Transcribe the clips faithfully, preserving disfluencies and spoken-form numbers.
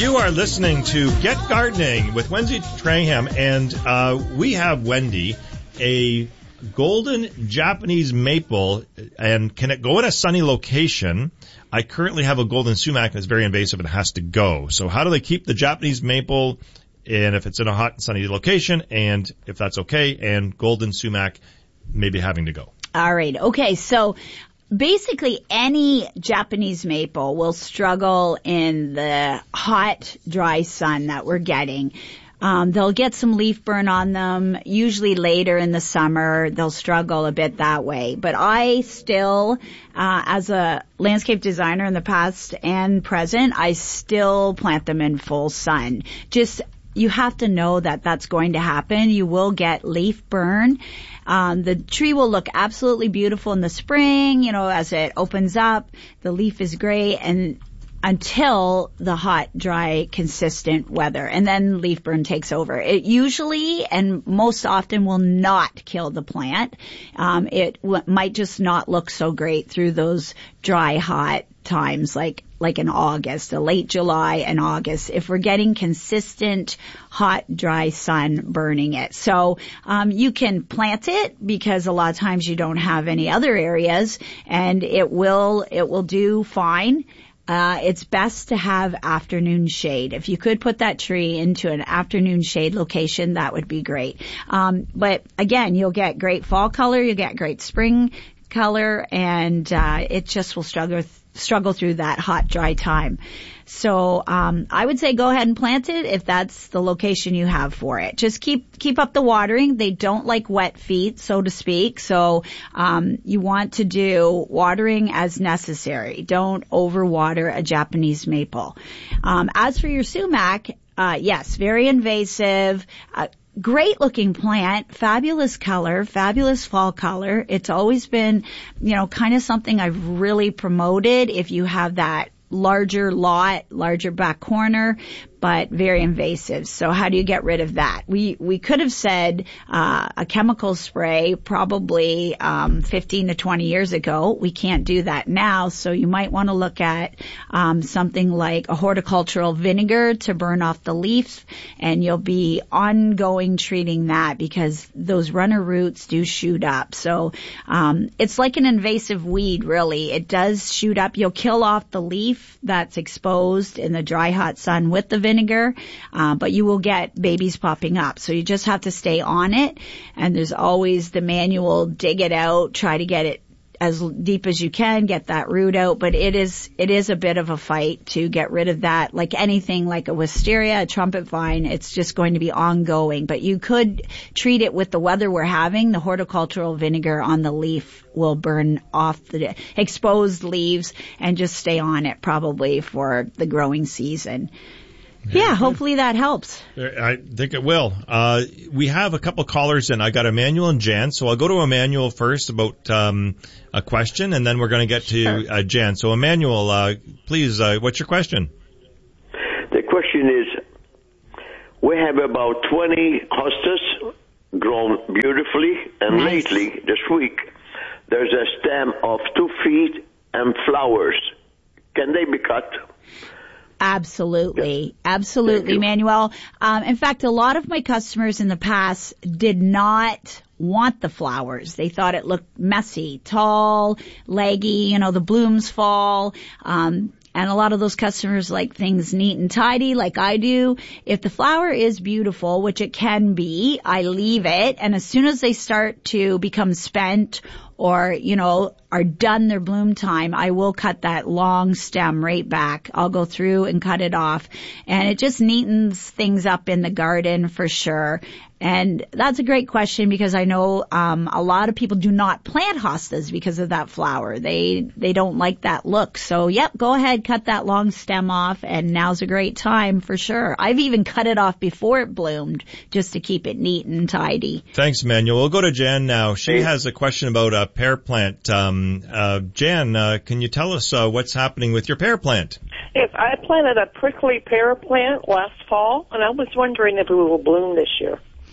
You are listening to Get Gardening with Wendy Traham, and uh, we have Wendy, a golden Japanese maple, and can it go in a sunny location? I currently have a golden sumac that's very invasive and has to go. So how do they keep the Japanese maple, and if it's in a hot and sunny location, and if that's okay, and golden sumac maybe having to go? All right. Okay. So basically, any Japanese maple will struggle in the hot, dry sun that we're getting. Um, they'll get some leaf burn on them. Usually later in the summer, they'll struggle a bit that way. But I still, uh, as a landscape designer in the past and present, I still plant them in full sun. Just, you have to know that that's going to happen. You will get leaf burn. Um, the tree will look absolutely beautiful in the spring, you know, as it opens up. The leaf is great, and until the hot, dry, consistent weather, and then leaf burn takes over. It usually and most often will not kill the plant. Um, it w- might just not look so great through those dry, hot times, like like in August, a late July and August, if we're getting consistent hot, dry sun burning it. So um, you can plant it because a lot of times you don't have any other areas, and it will it will do fine. Uh, it's best to have afternoon shade. If you could put that tree into an afternoon shade location, that would be great. Um, but again, you'll get great fall color, you'll get great spring color, and uh, it just will struggle struggle through that hot, dry time. So um, I would say go ahead and plant it if that's the location you have for it. Just keep keep up the watering. They don't like wet feet, so to speak. So um, you want to do watering as necessary. Don't overwater a Japanese maple. Um, as for your sumac, uh, yes, very invasive. Uh, Great looking plant, fabulous color, fabulous fall color. It's always been, you know, kind of something I've really promoted if you have that larger lot, larger back corner, but very invasive. So how do you get rid of that? We we could have said uh, a chemical spray probably um, fifteen to twenty years ago. We can't do that now, so you might want to look at um, something like a horticultural vinegar to burn off the leaf, and you'll be ongoing treating that because those runner roots do shoot up. So um, it's like an invasive weed, really. It does shoot up. You'll kill off the leaf that's exposed in the dry, hot sun with the vinegar. Vinegar, uh, but you will get babies popping up. So you just have to stay on it. And there's always the manual, dig it out, try to get it as deep as you can, get that root out. But it is, it is a bit of a fight to get rid of that. Like anything like a wisteria, a trumpet vine, it's just going to be ongoing. But you could treat it with the weather we're having. The horticultural vinegar on the leaf will burn off the exposed leaves and just stay on it probably for the growing season. Yeah, hopefully that helps. I think it will. Uh, we have a couple callers in. I got Emmanuel and Jan, so I'll go to Emmanuel first about um, a question, and then we're going to get to uh, Jan. So Emmanuel, uh, please, uh, what's your question? The question is, we have about twenty hostas grown beautifully, and nice. Lately, this week, there's a stem of two feet and flowers. Can they be cut? Absolutely. Absolutely, Manuel. Um, in fact, a lot of my customers in the past did not want the flowers. They thought it looked messy, tall, leggy, you know, the blooms fall. Um, and a lot of those customers like things neat and tidy like I do. If the flower is beautiful, which it can be, I leave it. And as soon as they start to become spent or, you know, are done their bloom time, I will cut that long stem right back. I'll go through and cut it off. And it just neatens things up in the garden for sure. And that's a great question because I know um a lot of people do not plant hostas because of that flower. They they don't like that look. So, yep, go ahead, cut that long stem off, and now's a great time for sure. I've even cut it off before it bloomed just to keep it neat and tidy. Thanks, Emmanuel. We'll go to Jan now. She has a question about a pear plant. Um, uh, Jan, uh, can you tell us uh, what's happening with your pear plant? Yes, I planted a prickly pear plant last fall, and I was wondering if it will bloom this year.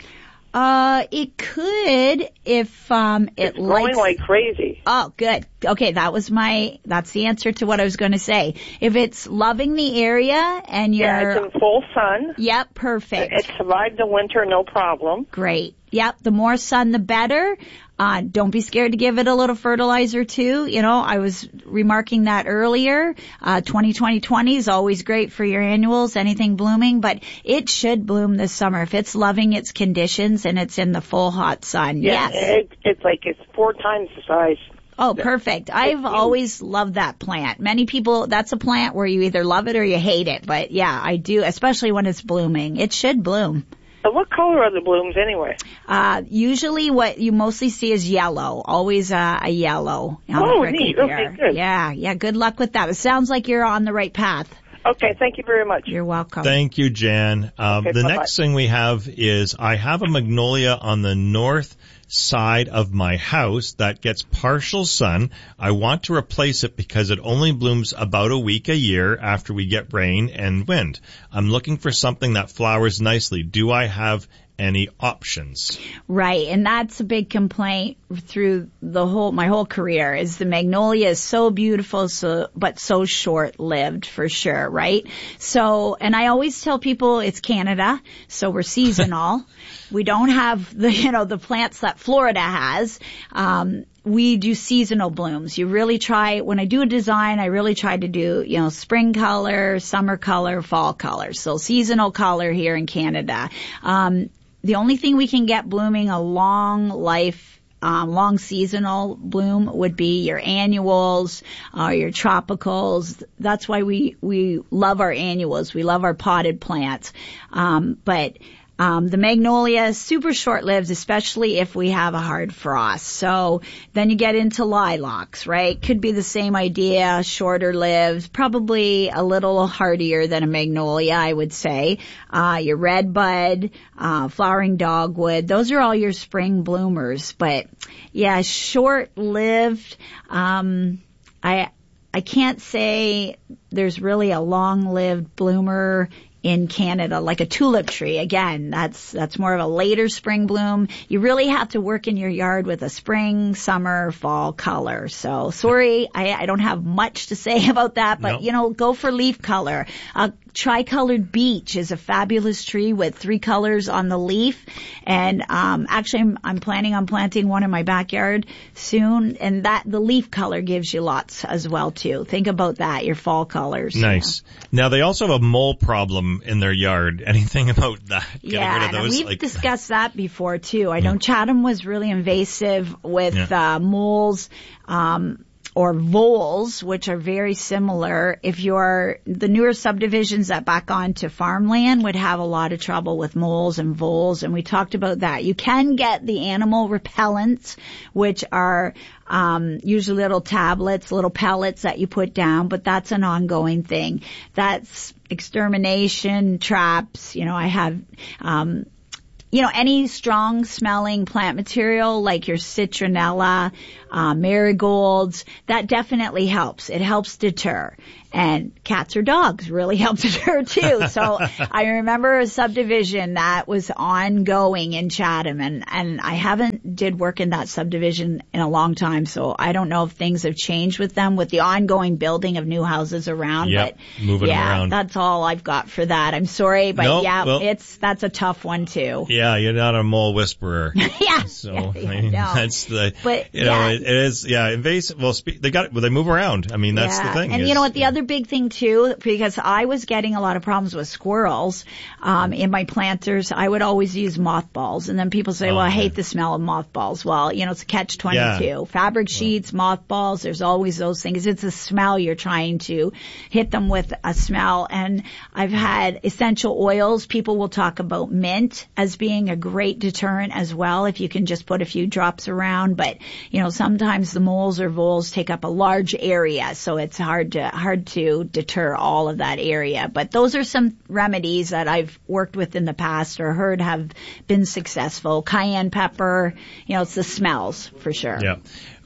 Uh, it could if um it It's growing likes. like crazy. Oh, good. Okay, that was my. That's the answer to what I was going to say. If it's loving the area and you're. Yeah, it's in full sun. Yep, perfect. It survived the winter, no problem. Great. Yep, the more sun, the better. Uh, don't be scared to give it a little fertilizer too. You know, I was remarking that earlier. Uh, twenty twenty twenty is always great for your annuals, anything blooming, but it should bloom this summer if it's loving its conditions and it's in the full hot sun. Yeah, Yes. it, it's like it's four times the size. Oh, perfect. I've always loved that plant. Many people, that's a plant where you either love it or you hate it. But yeah, I do, especially when it's blooming. It should bloom. Uh, what color are the blooms anyway? Uh, usually what you mostly see is yellow. Always uh, a yellow. on the Oh, prickly neat. pear. Okay, good. Yeah, yeah, good luck with that. It sounds like you're on the right path. Okay, thank you very much. You're welcome. Thank you, Jan. Um, Okay, the bye-bye. next thing we have is I have a magnolia on the north side of my house that gets partial sun. I want to replace it because it only blooms about a week a year after we get rain and wind. I'm looking for something that flowers nicely. Do I have any options? Right, and that's a big complaint through the whole my whole career is the magnolia is so beautiful, so but so short-lived for sure, right? So, and I always tell people it's Canada, so we're seasonal. We don't have the you know the plants that Florida has. Um, we do seasonal blooms. You really try, when I do a design, I really try to do, you know, spring color, summer color, fall color. So seasonal color here in Canada. Um, the only thing we can get blooming a long life Um, long seasonal bloom would be your annuals, uh, your tropicals. That's why we, we love our annuals. We love our potted plants. Um, but, um, the magnolia is super short-lived, especially if we have a hard frost. So then you get into lilacs, right? Could be the same idea, shorter lived, probably a little hardier than a magnolia, I would say. Uh, your redbud, uh, flowering dogwood, those are all your spring bloomers. But yeah, short-lived, um, I, I can't say there's really a long-lived bloomer in Canada, like a tulip tree. Again, that's, that's more of a later spring bloom. You really have to work in your yard with a spring, summer, fall color. So sorry, I, I don't have much to say about that, but Nope. you know, go for leaf color. Uh, Tricolored beech is a fabulous tree with three colors on the leaf. And, um, actually I'm, I'm planning on planting one in my backyard soon. And that, the leaf color gives you lots as well too. Think about that, your fall colors. Nice. Now they also have a mole problem in their yard. Anything about that? Getting Yeah, rid of and those? we've like, discussed that before too. I know Chatham was really invasive with Yeah. uh, moles um, or voles, which are very similar. If you're the newer subdivisions that back onto farmland would have a lot of trouble with moles and voles, and we talked about that. You can get the animal repellents, which are um, usually little tablets, little pellets that you put down, but that's an ongoing thing. That's extermination, traps. You know, I have, um, you know, any strong smelling plant material like your citronella, uh, marigolds, that definitely helps. It helps deter. And cats or dogs really help deter too. So I remember a subdivision that was ongoing in Chatham, and, and I haven't did work in that subdivision in a long time, so I don't know if things have changed with them with the ongoing building of new houses around. Yep, but moving yeah, around. that's all I've got for that. I'm sorry, but Nope, yeah, well- it's, that's a tough one too. Yeah, you're not a mole whisperer. yeah. So yeah, I yeah, mean, no. that's the, But, you know, yeah. it, it is, yeah, invasive. Well, spe- they got, well, they move around. I mean, that's yeah. the thing. And is- you know what? The other big thing too, because I was getting a lot of problems with squirrels um, in my planters, I would always use mothballs. And then people say, Oh, well, I okay. hate the smell of mothballs. Well, you know, it's a catch twenty-two. Yeah. Fabric sheets, mothballs, there's always those things. It's a smell. You're trying to hit them with a smell. And I've had essential oils. People will talk about mint as being a great deterrent as well, if you can just put a few drops around. But, you know, sometimes the moles or voles take up a large area, so it's hard to, hard to deter all of that area. But those are some remedies that I've worked with in the past or heard have been successful. Cayenne pepper, you know, it's the smells for sure. Yeah.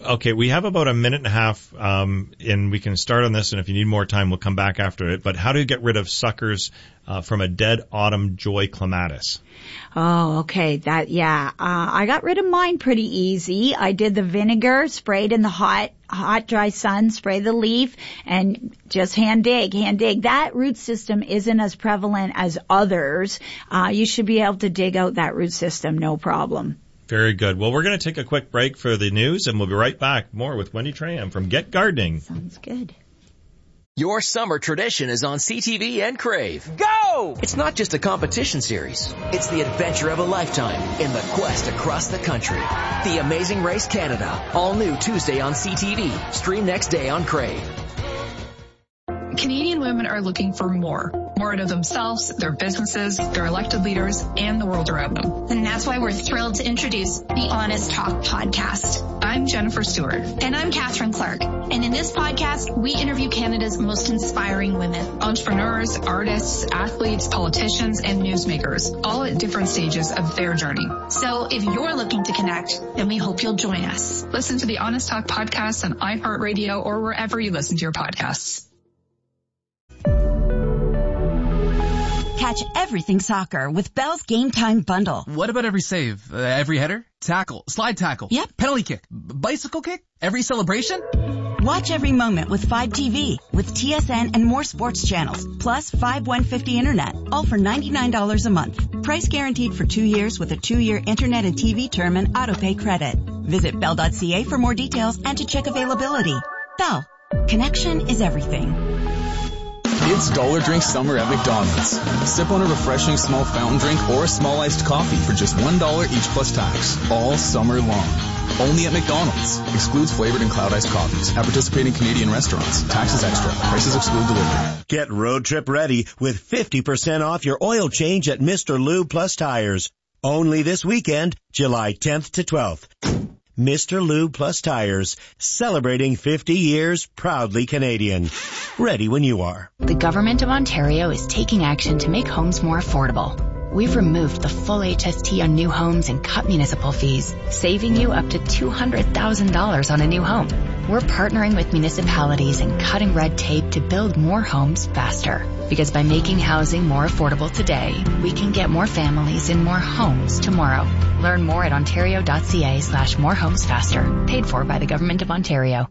okay, we have about a minute and a half, um, and we can start on this, and if you need more time, we'll come back after it. But how do you get rid of suckers uh, from a dead autumn joy clematis? Oh, okay. That, yeah. Uh, I got rid of mine pretty easy. I did the vinegar, sprayed in the hot, hot, dry sun, spray the leaf, and just hand dig, hand dig. That root system isn't as prevalent as others. Uh, you should be able to dig out that root system, no problem. Very good. Well, we're going to take a quick break for the news, and we'll be right back. More with Wendy Traham from Get Gardening. Sounds good. Your summer tradition is on C T V and Crave. Go! It's not just a competition series. It's the adventure of a lifetime in the quest across the country. The Amazing Race Canada. All new Tuesday on C T V. Stream next day on Crave. Canadian women are looking for more. More out of themselves, their businesses, their elected leaders, and the world around them. And that's why we're thrilled to introduce the Honest Talk podcast. I'm Jennifer Stewart. And I'm Catherine Clark. And in this podcast, we interview Canada's most inspiring women. Entrepreneurs, artists, athletes, politicians, and newsmakers, all at different stages of their journey. So if you're looking to connect, then we hope you'll join us. Listen to the Honest Talk podcast on iHeartRadio or wherever you listen to your podcasts. Catch everything soccer with Bell's Game Time Bundle. What about every save? Uh, every header? Tackle? Slide tackle? Yep. Penalty kick? B- bicycle kick? Every celebration? Watch every moment with Fibe T V, with T S N and more sports channels, plus Fibe one fifty Internet, all for ninety-nine dollars a month. Price guaranteed for two years with a two-year Internet and T V term and autopay credit. Visit bell dot c a for more details and to check availability. Bell. Connection is everything. It's Dollar Drink Summer at McDonald's. Sip on a refreshing small fountain drink or a small iced coffee for just one dollar each plus tax, all summer long. Only at McDonald's. Excludes flavored and cloud iced coffees. At participating Canadian restaurants. Taxes extra. Prices exclude delivery. Get road trip ready with fifty percent off your oil change at Mister Lube Plus Tires. Only this weekend, July tenth to twelfth. Mister Lube Plus Tires, celebrating fifty years, proudly Canadian. Ready when you are. The Government of Ontario is taking action to make homes more affordable. We've removed the full H S T on new homes and cut municipal fees, saving you up to two hundred thousand dollars on a new home. We're partnering with municipalities and cutting red tape to build more homes faster. Because by making housing more affordable today, we can get more families in more homes tomorrow. Learn more at ontario.ca slash more homes faster. Paid for by the Government of Ontario.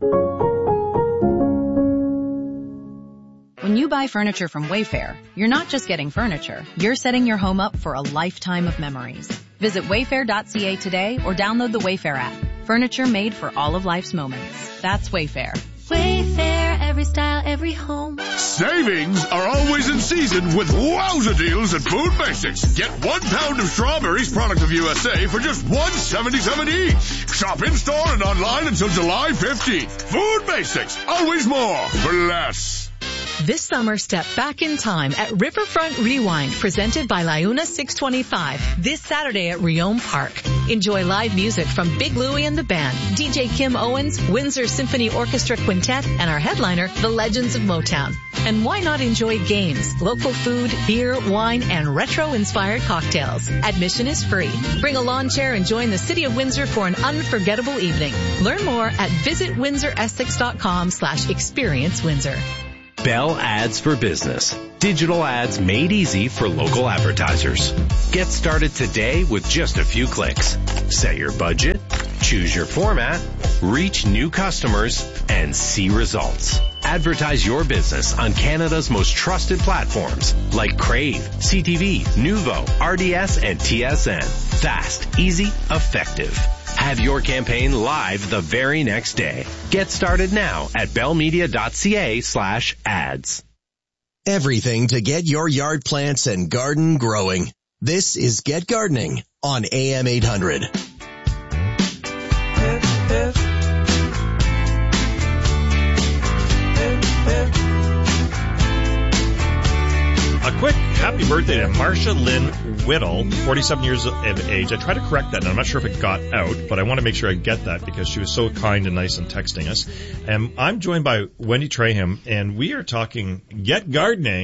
When you buy furniture from Wayfair, you're not just getting furniture, you're setting your home up for a lifetime of memories. Visit wayfair dot c a today or download the Wayfair app. Furniture made for all of life's moments. That's Wayfair. Wayfair, every style, every home. Savings are always in season with wowza deals at Food Basics. Get one pound of strawberries, product of U S A, for just one seventy-seven each. Shop in-store and online until July fifteenth. Food Basics, always more for less. This summer, step back in time at Riverfront Rewind, presented by Liuna six twenty-five, this Saturday at Riom Park. Enjoy live music from Big Louie and the Band, D J Kim Owens, Windsor Symphony Orchestra Quintet, and our headliner, the Legends of Motown. And why not enjoy games, local food, beer, wine, and retro-inspired cocktails? Admission is free. Bring a lawn chair and join the City of Windsor for an unforgettable evening. Learn more at visit windsor essex dot com slash experience Windsor. Bell Ads for Business. Digital ads made easy for local advertisers. Get started today with just a few clicks. Set your budget, choose your format, reach new customers, and see results. Advertise your business on Canada's most trusted platforms like Crave, C T V, Nuvo, R D S, and T S N. Fast, easy, effective. Have your campaign live the very next day. Get started now at bellmedia.ca slash ads. Everything to get your yard plants and garden growing. This is Get Gardening on A M eight hundred. A quick happy birthday to Marsha Lynn Whittle, forty-seven years of age. I tried to correct that, and I'm not sure if it got out, but I want to make sure I get that because she was so kind and nice in texting us. And I'm joined by Wendy Traham, and we are talking Get Gardening,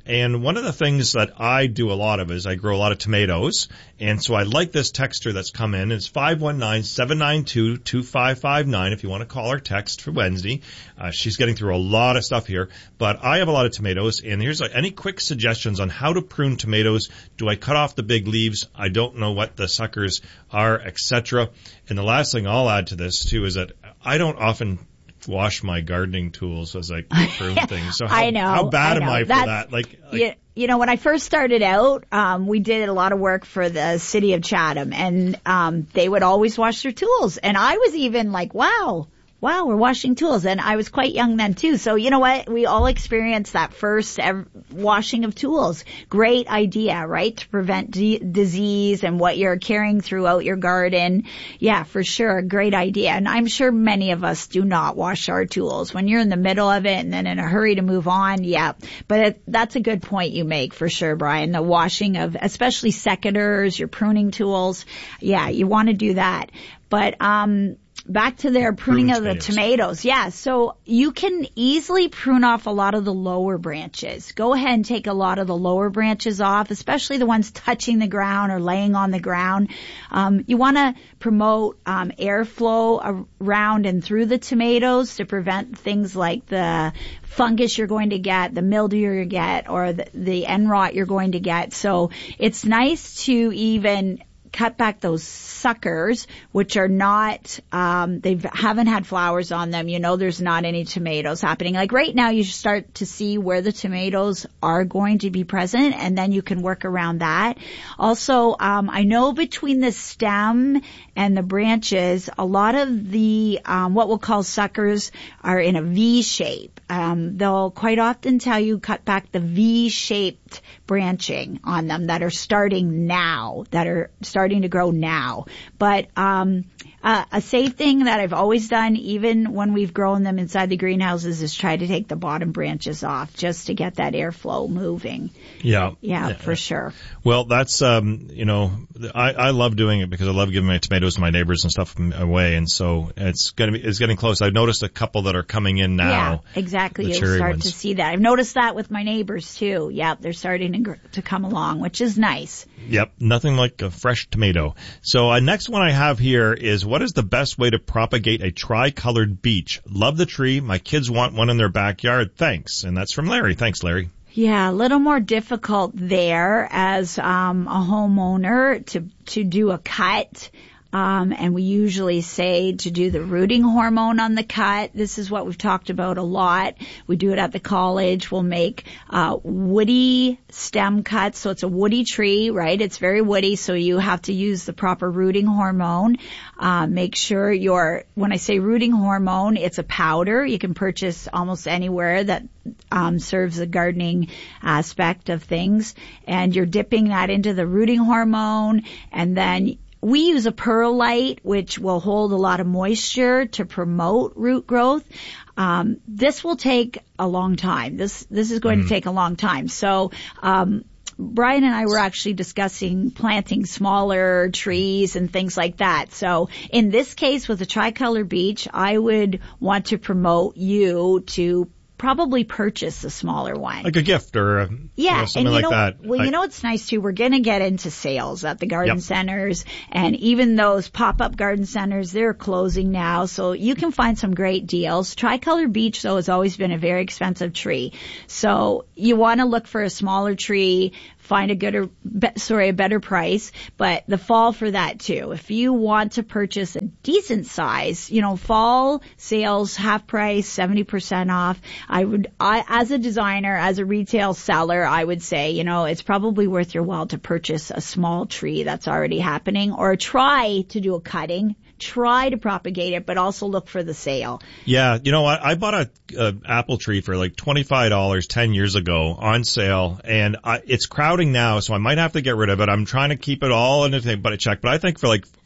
And one of the things that I do a lot of is I grow a lot of tomatoes. And so I like this texter that's come in. It's five one nine, seven nine two, two five five nine if you want to call or text for Wednesday. Uh, she's getting through a lot of stuff here. But I have a lot of tomatoes. And here's like, any quick suggestions on how to prune tomatoes? Do I cut off the big leaves? I don't know what the suckers are, et cetera. And the last thing I'll add to this, too, is that I don't often wash my gardening tools as I prune things. So how, I know, how bad I know. am I for That's, that? Like, like you, you know, when I first started out, um, we did a lot of work for the city of Chatham, and um, they would always wash their tools. And I was even like, wow. Wow, we're washing tools. And I was quite young then too. So you know what? We all experienced that first ev- washing of tools. Great idea, right? To prevent d- disease and what you're carrying throughout your garden. Yeah, for sure. Great idea. And I'm sure many of us do not wash our tools when you're in the middle of it and then in a hurry to move on. Yeah. But it, that's a good point you make for sure, Brian. The washing of, especially secateurs, your pruning tools. Yeah, you want to do that. But, um, back to their pruning Prune of tomatoes. the tomatoes. Yeah, so you can easily prune off a lot of the lower branches. Go ahead and take a lot of the lower branches off, especially the ones touching the ground or laying on the ground. Um, you want to promote um, airflow around and through the tomatoes to prevent things like the fungus you're going to get, the mildew you're going to get, or the, the end rot you're going to get. So it's nice to even cut back those suckers, which are not, um, they haven't had flowers on them. You know, there's not any tomatoes happening. Like right now, you start to see where the tomatoes are going to be present, and then you can work around that. Also, um, I know between the stem and the branches, a lot of the, um, what we'll call suckers are in a V shape. Um, they'll quite often tell you cut back the V-shaped branching on them that are starting now, that are starting to grow now. But um, uh, a safe thing that I've always done, even when we've grown them inside the greenhouses, is try to take the bottom branches off just to get that airflow moving. Yeah. Yeah, yeah. for sure. Well, that's, um, you know, I, I love doing it because I love giving my tomatoes to my neighbors and stuff away. And so it's going to be, it's getting close. I've noticed a couple that are coming in now. Yeah, exactly. You'll start ones. to see that. I've noticed that with my neighbors too. Yep, they're starting to, gr- to come along, which is nice. Yep, nothing like a fresh tomato. So uh, next one I have here is, what is the best way to propagate a tri-colored beech? Love the tree. My kids want one in their backyard. Thanks. And that's from Larry. Thanks, Larry. Yeah, a little more difficult there as um, a homeowner to to do a cut. Um, and we usually say to do the rooting hormone on the cut. This is what we've talked about a lot. We do it at the college. We'll make uh, woody stem cuts. So it's a woody tree, right? It's very woody, so you have to use the proper rooting hormone. Uh, make sure your, when I say rooting hormone, it's a powder. You can purchase almost anywhere that um, serves the gardening aspect of things. And you're dipping that into the rooting hormone, and then we use a perlite, which will hold a lot of moisture to promote root growth. Um, this will take a long time. This this is going mm. to take a long time. So um, Brian and I were actually discussing planting smaller trees and things like that. So in this case, with the tricolor beech, I would want to promote you to probably purchase a smaller one. Like a gift or a, yeah, you know, something and you like know, that. Well, I, you know what's nice too? We're going to get into sales at the garden yep. centers, and even those pop-up garden centers, they're closing now, so you can find some great deals. Tricolor beech, though, has always been a very expensive tree. So you want to look for a smaller tree, find a good, sorry, a better price, but the fall for that too. If you want to purchase a decent size, you know, fall sales, half price, seventy percent off. I would, I, as a designer, as a retail seller, I would say, you know, it's probably worth your while to purchase a small tree that's already happening, or try to do a cutting. Try to propagate it, but also look for the sale. Yeah, you know what? I bought a, a apple tree for like twenty-five dollars ten years ago on sale, and I, it's crowding now, so I might have to get rid of it. I'm trying to keep it all in a thing, but a check. But I think for like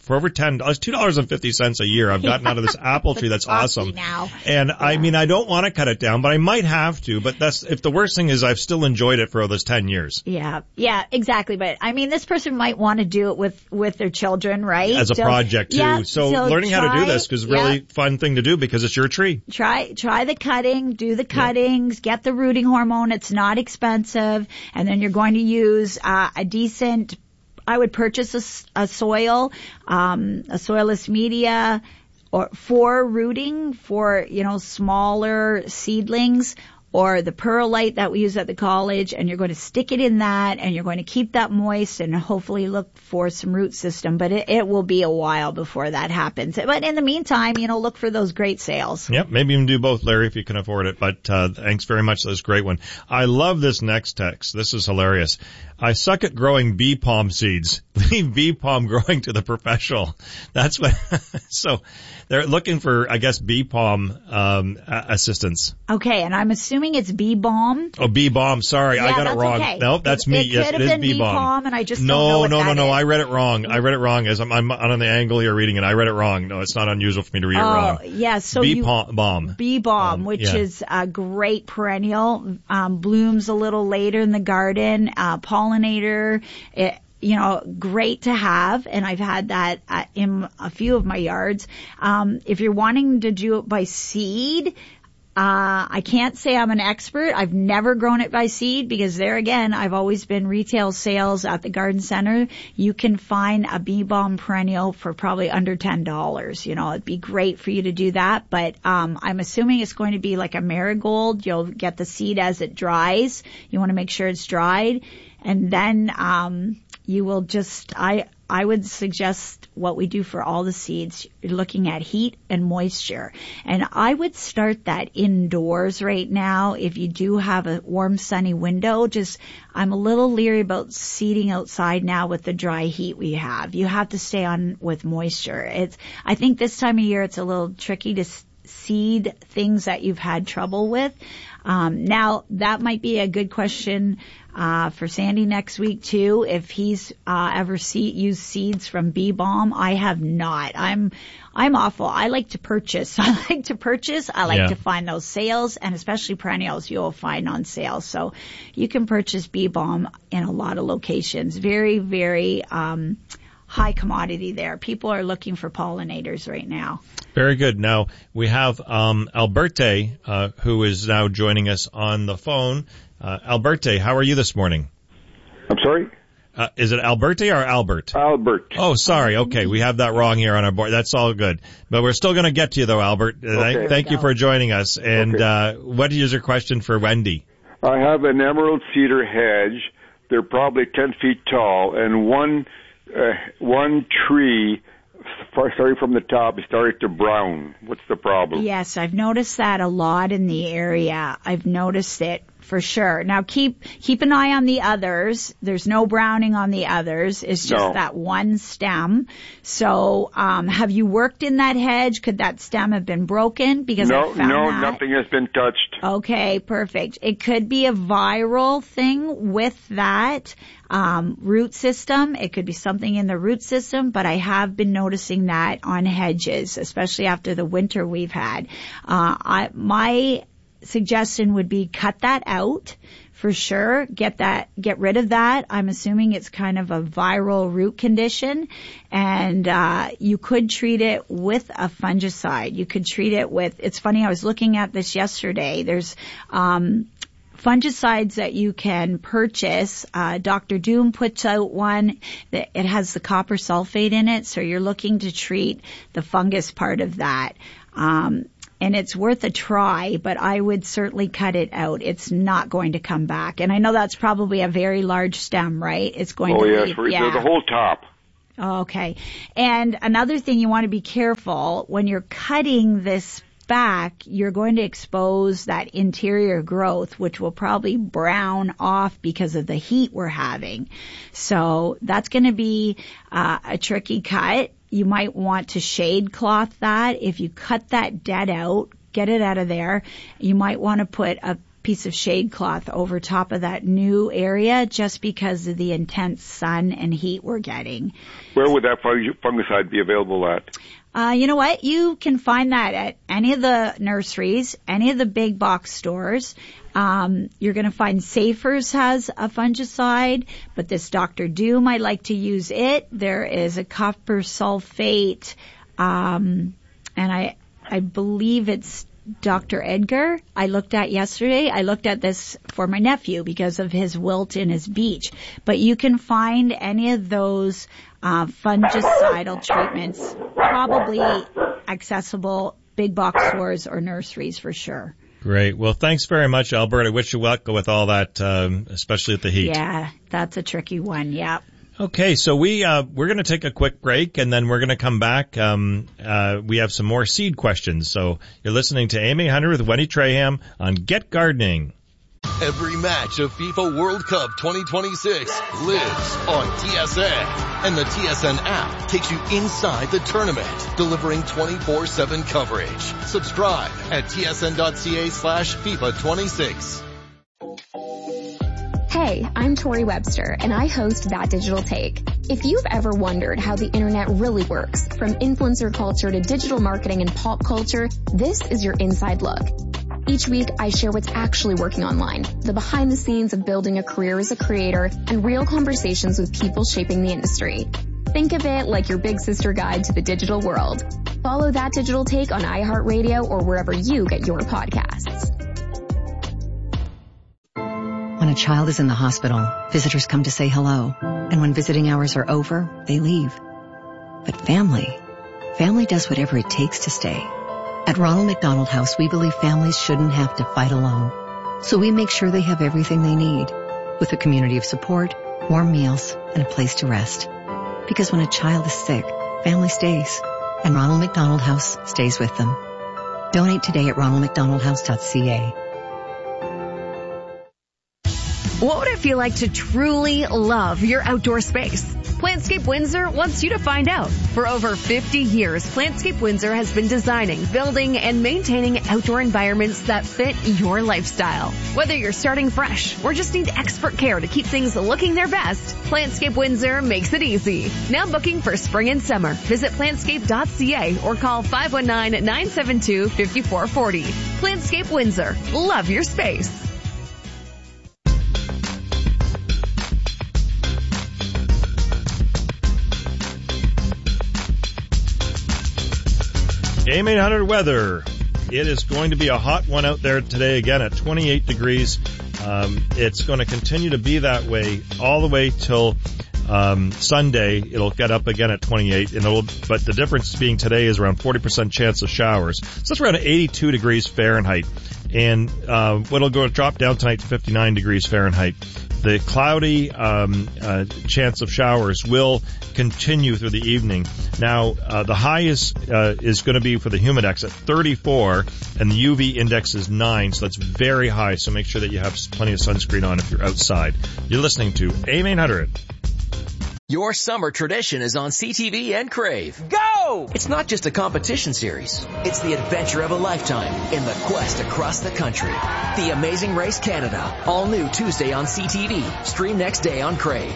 for over ten dollars, two dollars and fifty cents a year. I've gotten out of this apple tree that's awesome. Now. And yeah. I mean, I don't want to cut it down, but I might have to. But that's if the worst thing is I've still enjoyed it for all those ten years. Yeah, yeah, exactly. But I mean, this person might want to do it with with their children, right? As a so, project too. Yeah, so, so learning try, how to do this is a really yeah. fun thing to do because it's your tree. Try try the cutting, do the cuttings, yeah. get the rooting hormone. It's not expensive, and then you're going to use uh, a decent. I would purchase a, a soil, um, a soilless media, or for rooting for you know smaller seedlings. Or the perlite that we use at the college, and you're going to stick it in that, and you're going to keep that moist and hopefully look for some root system. But it, it will be a while before that happens. But in the meantime, you know, look for those great sales. Yep, maybe even do both, Larry, if you can afford it. But uh thanks very much. That's a great one. I love this next text. This is hilarious. I suck at growing bee palm seeds. Leave bee palm growing to the professional. That's what. So they're looking for, I guess, bee palm um assistance. Okay, and I'm assuming it's bee balm. Oh, bee balm. Sorry, yeah, I got that's it wrong. Okay. No, that's it, me. It yes, could it have is been bee bee balm. palm, and I just no, don't know what no, that no, no. is. I read it wrong. I read it wrong. As I'm, I'm on the angle here reading it, I read it wrong. No, it's not unusual for me to read oh, it wrong. Yeah, so bee you, palm, balm. Bee balm, um, which yeah. is a great perennial, um, blooms a little later in the garden, uh, pollinator. It, you know, great to have, and I've had that uh, in a few of my yards. Um, if you're wanting to do it by seed, uh, I can't say I'm an expert. I've never grown it by seed because there again, I've always been retail sales at the garden center. You can find a bee balm perennial for probably under ten dollars. You know, it'd be great for you to do that, but, um, I'm assuming it's going to be like a marigold. You'll get the seed as it dries. You want to make sure it's dried, and then, um, you will just, I, I would suggest what we do for all the seeds. You're looking at heat and moisture. And I would start that indoors right now. If you do have a warm, sunny window, just, I'm a little leery about seeding outside now with the dry heat we have. You have to stay on with moisture. It's, I think this time of year it's a little tricky to seed things that you've had trouble with. Um, now that might be a good question uh for Sandy next week too, if he's uh ever see, used seeds from bee balm. I have not. I'm I'm awful. I like to purchase. I like to purchase. I like yeah. to find those sales, and especially perennials you'll find on sale. So you can purchase bee balm in a lot of locations. Very, very um high commodity there. People are looking for pollinators right now. Very good. Now we have um Alberte uh who is now joining us on the phone. Uh, Alberte, how are you this morning? I'm sorry? Uh, is it Alberte or Albert? Albert. Oh, sorry. Okay, we have that wrong here on our board. That's all good. But we're still going to get to you, though, Albert. Okay. Thank you for joining us. And okay. uh what is your question for Wendy? I have an emerald cedar hedge. They're probably ten feet tall, and one uh, one tree, starting from the top, started to brown. What's the problem? Yes, I've noticed that a lot in the area. I've noticed it for sure. Now keep keep an eye on the others. There's no browning on the others. It's just no. that one stem. So, um, have you worked in that hedge? Could that stem have been broken? Because no, I found no, that. nothing has been touched. Okay, perfect. It could be a viral thing with that um, root system. It could be something in the root system, but I have been noticing that on hedges, especially after the winter we've had. Uh, I, my suggestion would be cut that out for sure. Get that, get rid of that. I'm assuming it's kind of a viral root condition, and uh you could treat it with a fungicide. You could treat it with, it's funny, I was looking at this yesterday. There's um fungicides that you can purchase. Uh, Doctor Doom puts out one that it has the copper sulfate in it, so you're looking to treat the fungus part of that. Um, and it's worth a try, but I would certainly cut it out. It's not going to come back. And I know that's probably a very large stem, right? It's going oh, to yes, leave, for yeah. the whole top. Okay. And another thing you want to be careful when you're cutting this back, you're going to expose that interior growth, which will probably brown off because of the heat we're having. So that's going to be uh, a tricky cut. You might want to shade cloth that. If you cut that dead out, get it out of there, you might want to put a piece of shade cloth over top of that new area just because of the intense sun and heat we're getting. Where would that fungicide be available at? Uh, you know what? You can find that at any of the nurseries, any of the big box stores. Um, you're going to find Safers has a fungicide, but this Doctor Doom, I like to use it. There is a copper sulfate, um, and I, I believe it's Doctor Edgar I looked at yesterday. I looked at this for my nephew because of his wilt in his beach. But you can find any of those uh, fungicidal treatments probably accessible big box stores or nurseries for sure. Great. Well, thanks very much, Alberta. I wish you luck with all that, um, especially at the heat. Yeah, that's a tricky one. Yep. Okay, so we uh, we're going to take a quick break, and then we're going to come back. Um, uh, we have some more seed questions. So you're listening to A M eight hundred with Wendy Traham on Get Gardening. Every match of FIFA World Cup twenty twenty-six lives on T S N. And the T S N app takes you inside the tournament, delivering twenty-four seven coverage. Subscribe at tsn.ca slash FIFA 26. Hey, I'm Tori Webster, and I host That Digital Take. If you've ever wondered how the internet really works, from influencer culture to digital marketing and pop culture, this is your inside look. Each week, I share what's actually working online, the behind the scenes of building a career as a creator, and real conversations with people shaping the industry. Think of it like your big sister guide to the digital world. Follow That Digital Take on iHeartRadio or wherever you get your podcasts. When a child is in the hospital, visitors come to say hello. And when visiting hours are over, they leave. But family, family does whatever it takes to stay. At Ronald McDonald House, we believe families shouldn't have to fight alone. So we make sure they have everything they need, with a community of support, warm meals, and a place to rest. Because when a child is sick, family stays. And Ronald McDonald House stays with them. Donate today at ronald mcdonald house dot c a. What would it feel like to truly love your outdoor space? Plantscape Windsor wants you to find out. For over fifty years, Plantscape Windsor has been designing, building, and maintaining outdoor environments that fit your lifestyle. Whether you're starting fresh or just need expert care to keep things looking their best, Plantscape Windsor makes it easy. Now booking for spring and summer. Visit plantscape dot c a or call five one nine, nine seven two, five four four zero. Plantscape Windsor. Love your space. A M eight hundred weather. It is going to be a hot one out there today again at twenty-eight degrees. Um, it's going to continue to be that way all the way till um, Sunday. It'll get up again at twenty-eight, and it'll, but the difference being today is around forty percent chance of showers. So that's around eighty-two degrees Fahrenheit. And uh, what'll go drop down tonight to fifty-nine degrees Fahrenheit. The cloudy um, uh, chance of showers will continue through the evening. Now, uh, the high is uh, is going to be for the humidex at thirty-four, and the U V index is nine, so that's very high. So make sure that you have plenty of sunscreen on if you're outside. You're listening to A M eight hundred. Your summer tradition is on C T V and Crave. Go! It's not just a competition series. It's the adventure of a lifetime in the quest across the country. The Amazing Race Canada. All new Tuesday on C T V. Stream next day on Crave.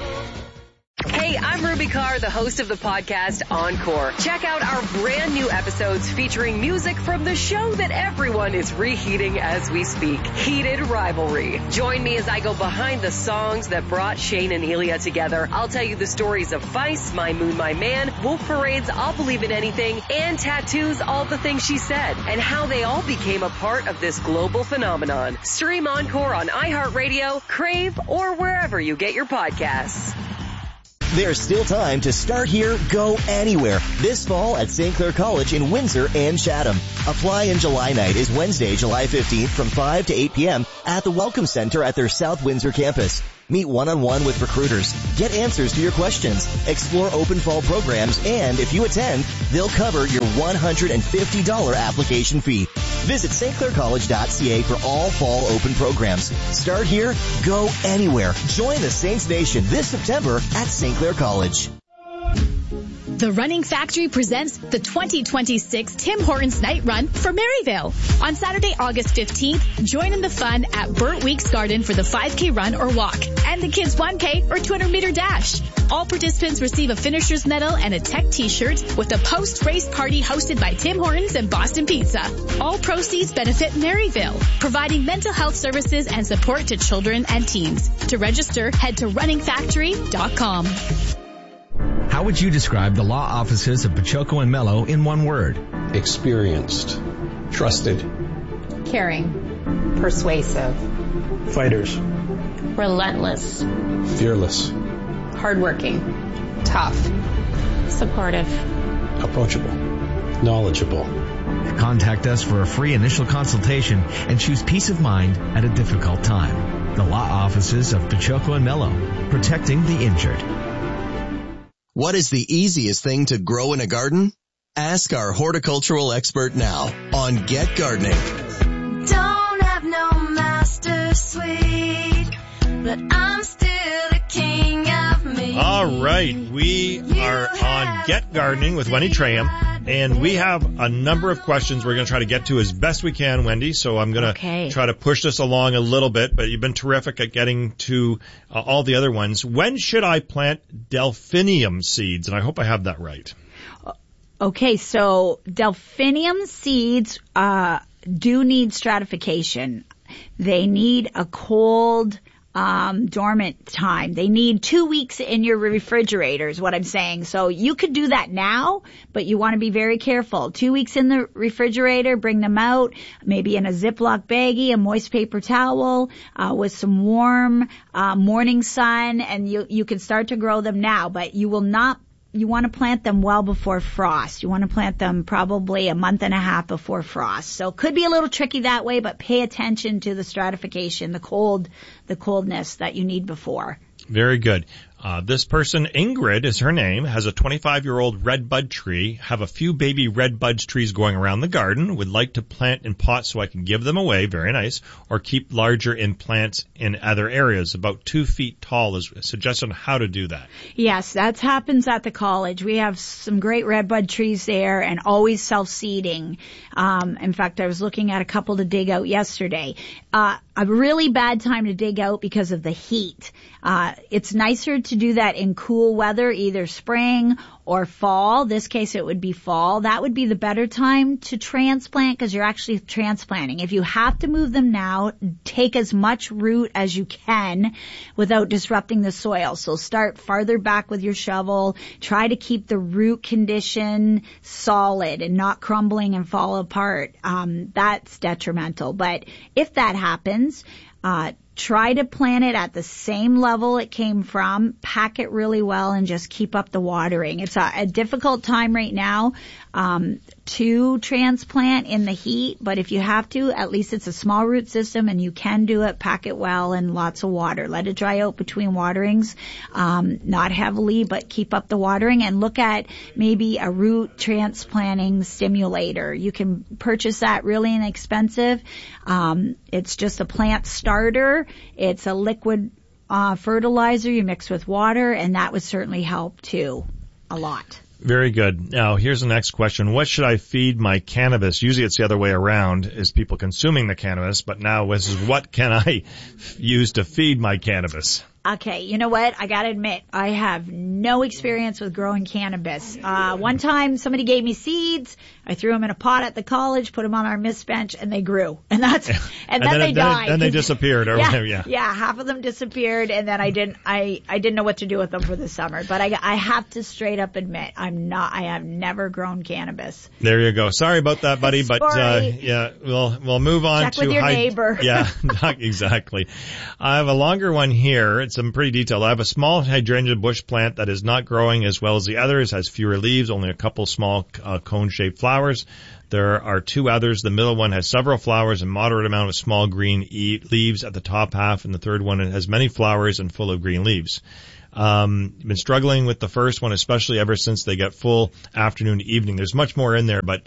Hey, I'm Ruby Carr, the host of the podcast Encore. Check out our brand new episodes featuring music from the show that everyone is reheating as we speak, Heated Rivalry. Join me as I go behind the songs that brought Shane and Elia together. I'll tell you the stories of Vice, My Moon, My Man, Wolf Parade's I'll Believe in Anything, and Tattoo's All the Things She Said, and how they all became a part of this global phenomenon. Stream Encore on iHeartRadio, Crave, or wherever you get your podcasts. There's still time to start here, go anywhere this fall at Saint Clair College in Windsor and Chatham. Apply in July night is Wednesday, July fifteenth from five to eight p.m. at the Welcome Center at their South Windsor campus. Meet one-on-one with recruiters, get answers to your questions, explore open fall programs, and if you attend, they'll cover your one hundred fifty dollars application fee. Visit st clair college dot c a for all fall open programs. Start here, go anywhere. Join the Saints Nation this September at Saint Clair College. The Running Factory presents the twenty twenty-six Tim Hortons Night Run for Maryville. On Saturday, August fifteenth, join in the fun at Burt Weeks Garden for the five K run or walk and the kids one K or two hundred meter dash. All participants receive a finisher's medal and a tech t-shirt with a post-race party hosted by Tim Hortons and Boston Pizza. All proceeds benefit Maryville, providing mental health services and support to children and teens. To register, head to running factory dot com. How would you describe the law offices of Pachoco and Mello in one word? Experienced. Trusted. Caring. Persuasive. Fighters. Relentless. Fearless. Hardworking. Tough. Supportive. Approachable. Knowledgeable. Contact us for a free initial consultation and choose peace of mind at a difficult time. The law offices of Pachoco and Mello, protecting the injured. What is the easiest thing to grow in a garden? Ask our horticultural expert now on Get Gardening. Don't have no master suite, but I'm still the king of me. All right, we are on Get Gardening with Wendy Traham, and we have a number of questions we're going to try to get to as best we can, Wendy. So I'm going to okay. try to push this along a little bit, but you've been terrific at getting to uh, all the other ones. When should I plant delphinium seeds? And I hope I have that right. Okay, so delphinium seeds uh, do need stratification. They need a cold, um, dormant time. They need two weeks in your refrigerator is what I'm saying. So you could do that now, but you want to be very careful. Two weeks in the refrigerator, bring them out, maybe in a Ziploc baggie, a moist paper towel, uh, with some warm, uh, morning sun, and you, you can start to grow them now, but you will not You want to plant them well before frost. You want to plant them probably a month and a half before frost. So it could be a little tricky that way, but pay attention to the stratification, the cold, the coldness that you need before. Very good. Uh, this person, Ingrid is her name, has a twenty-five-year-old red bud tree, have a few baby red buds trees going around the garden, would like to plant in pots so I can give them away, very nice, or keep larger in plants in other areas. About two feet tall is a suggestion on how to do that. Yes, that happens at the college. We have some great red bud trees there and always self-seeding. Um, in fact, I was looking at a couple to dig out yesterday. Uh, a really bad time to dig out because of the heat. Uh, it's nicer to do that in cool weather, either spring or fall. This case, it would be fall. That would be the better time to transplant because you're actually transplanting. If you have to move them now, take as much root as you can without disrupting the soil. So start farther back with your shovel. Try to keep the root condition solid and not crumbling and fall apart. Um, that's detrimental. But if that happens, uh, try to plant it at the same level it came from, pack it really well, and just keep up the watering. It's a, a difficult time right now um, to transplant in the heat, but if you have to, at least it's a small root system and you can do it. Pack it well and lots of water. Let it dry out between waterings, um, not heavily, but keep up the watering, and look at maybe a root transplanting stimulator. You can purchase that really inexpensive. Um, it's just a plant starter. It's a liquid uh, fertilizer you mix with water, and that would certainly help too, a lot. Very good. Now, here's the next question. What should I feed my cannabis? Usually it's the other way around, is people consuming the cannabis, but now this is what can I use to feed my cannabis? Okay, you know what? I gotta admit, I have no experience with growing cannabis. Uh, one time somebody gave me seeds. I threw them in a pot at the college, put them on our miss bench, and they grew. And that's, and, and then, then they then died. Then they disappeared or yeah, whatever, yeah. Yeah, half of them disappeared, and then I didn't, I, I didn't know what to do with them for the summer. But I, I have to straight up admit, I'm not, I have never grown cannabis. There you go. Sorry about that, buddy, but, uh, yeah, we'll, we'll move on Check to with your hyd- neighbor. Yeah, exactly. I have a longer one here. It's some pretty detailed. I have a small hydrangea bush plant that is not growing as well as the others, has fewer leaves, only a couple small uh, cone-shaped flowers. There are two others. The middle one has several flowers and moderate amount of small green e- leaves at the top half, and the third one has many flowers and full of green leaves. Um, been struggling with the first one, especially ever since they get full afternoon, evening. There's much more in there, but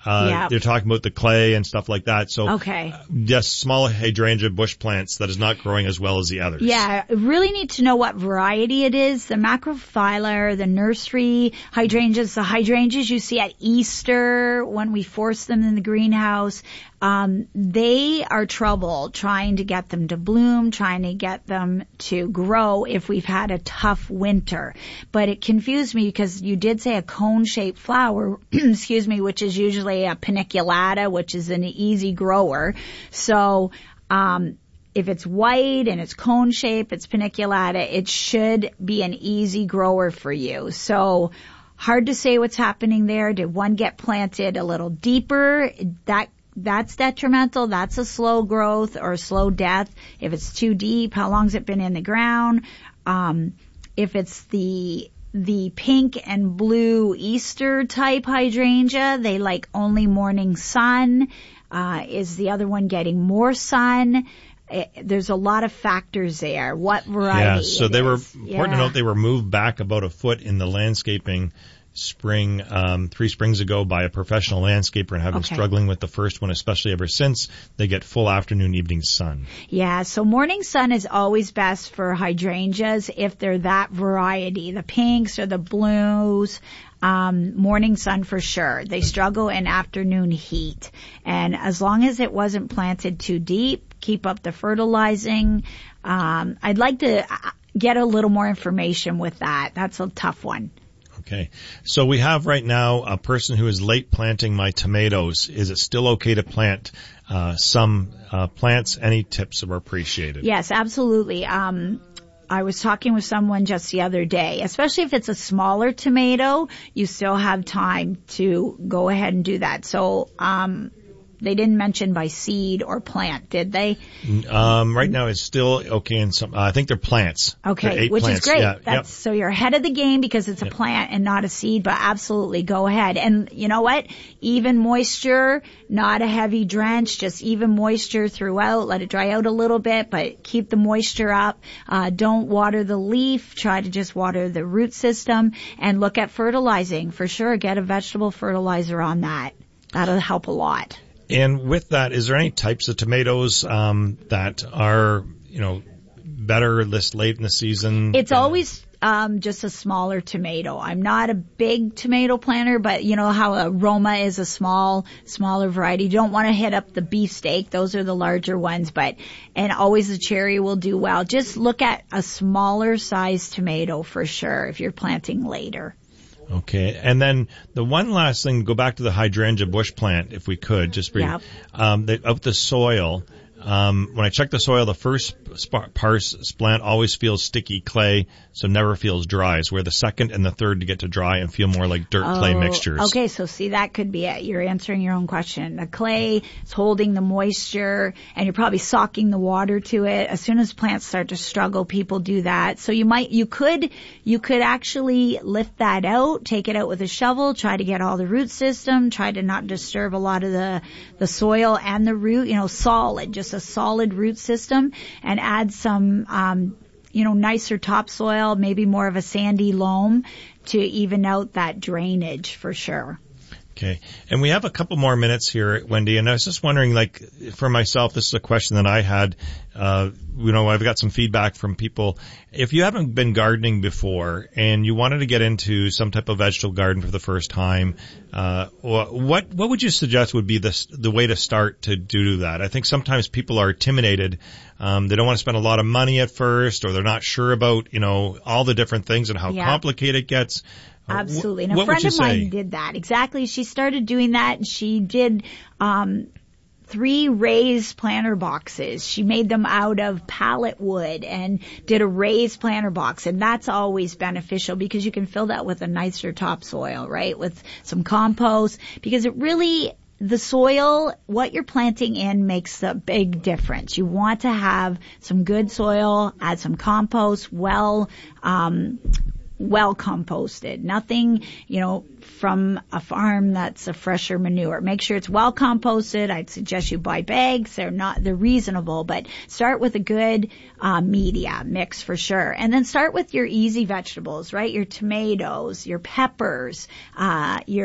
Uh, Yep. They're talking about the clay and stuff like that. So Okay. uh, just small hydrangea bush plants that is not growing as well as the others. Yeah, really need to know what variety it is. The macrophylla, the nursery hydrangeas, the hydrangeas you see at Easter when we force them in the greenhouse, um, they are trouble trying to get them to bloom, trying to get them to grow if we've had a tough winter. But it confused me because you did say a cone-shaped flower, excuse me, which is usually a paniculata, which is an easy grower. So, um, if it's white and it's cone shape, it's paniculata, it should be an easy grower for you. So hard to say what's happening there. Did one get planted a little deeper? That That's detrimental. That's a slow growth or a slow death. If it's too deep, how long's it been in the ground? Um, if it's the the pink and blue Easter type hydrangea, they like only morning sun. Uh, is the other one getting more sun? It, there's a lot of factors there. What variety? Yeah, so they is. were, important yeah. to note, they were moved back about a foot in the landscaping spring, um, three springs ago by a professional landscaper and have been Okay. struggling with the first one, especially ever since they get full afternoon, evening sun. Yeah, so morning sun is always best for hydrangeas if they're that variety, the pinks or the blues. Um, morning sun for sure. They struggle in afternoon heat. And as long as it wasn't planted too deep, keep up the fertilizing. Um, I'd like to get a little more information with that. That's a tough one. Okay. So we have right now a person who is late planting my tomatoes. Is it still okay to plant uh, some uh, plants? Any tips are appreciated. Yes, absolutely. Um, I was talking with someone just the other day, especially if it's a smaller tomato, you still have time to go ahead and do that. So, um, they didn't mention by seed or plant, did they? Um, right now it's still okay in some, uh, I think they're plants. Okay, They're eight which plants. is great. Yeah, That's yep. so you're ahead of the game because it's a Yep. plant and not a seed, but absolutely go ahead. And you know what? Even moisture, not a heavy drench, just even moisture throughout. Let it dry out a little bit, but keep the moisture up. Uh, don't water the leaf. Try to just water the root system and look at fertilizing for sure. Get a vegetable fertilizer on that. That'll help a lot. And with that, is there any types of tomatoes um, that are, you know, better this late in the season? It's always um just a smaller tomato. I'm not a big tomato planter, but you know how a Roma is a small, smaller variety. You don't want to hit up the beefsteak. Those are the larger ones, but, and always the cherry will do well. Just look at a smaller size tomato for sure if you're planting later. Okay. And then the one last thing, go back to the hydrangea bush plant, if we could, just brief. Yep. Um, the, of the soil, um, when I check the soil, the first sp- parse plant always feels sticky clay, so never feels dry. It's where the second and the third to get to dry and feel more like dirt clay Oh, mixtures. Okay, so see, that could be it. You're answering your own question. The clay is holding the moisture, and you're probably socking the water to it. As soon as plants start to struggle, people do that. So you might, you could, you could actually lift that out, take it out with a shovel, try to get all the root system, try to not disturb a lot of the, the soil and the root, you know, solid, just a solid root system, and add some, um, you know, nicer topsoil, maybe more of a sandy loam to even out that drainage for sure. Okay. And we have a couple more minutes here, Wendy, and I was just wondering, like, for myself, this is a question that I had, uh, you know, I've got some feedback from people. If you haven't been gardening before and you wanted to get into some type of vegetable garden for the first time, uh, what, what would you suggest would be the, the way to start to do that? I think sometimes people are intimidated. Um, they don't want to spend a lot of money at first, or they're not sure about, you know, all the different things and how Yeah. complicated it gets. Absolutely. And What a friend would of you say? mine did that. Exactly. She started doing that, and she did, um, three raised planter boxes. She made them out of pallet wood and did a raised planter box. And that's always beneficial because you can fill that with a nicer topsoil, right? With some compost, because it really, the soil, what you're planting in makes a big difference. You want to have some good soil, add some compost, well, um, well composted. Nothing, you know, from a farm that's a fresher manure. Make sure it's well composted. I'd suggest you buy bags. They're not, they're reasonable, but start with a good, uh, media mix for sure. And then start with your easy vegetables, right? Your tomatoes, your peppers, uh, your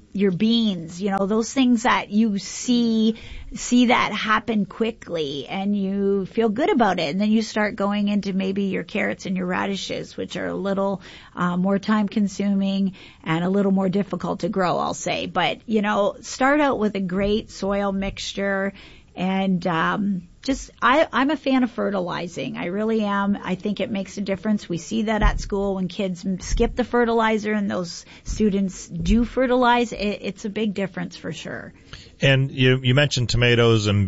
your beans, you know, those things that you see, see that happen quickly and you feel good about it. And then you start going into maybe your carrots and your radishes, which are a little uh, more time consuming and a little more difficult to grow, I'll say. But, you know, start out with a great soil mixture and, um, just, I, I'm a fan of fertilizing. I really am. I think it makes a difference. We see that at school when kids skip the fertilizer and those students do fertilize. It, it's a big difference for sure. And you, you mentioned tomatoes and